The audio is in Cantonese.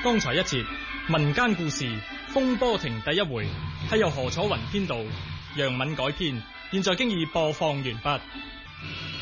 剛才一節民間故事《風波亭》第一回係由何楚雲編導，楊敏改編，現在經已播放完畢。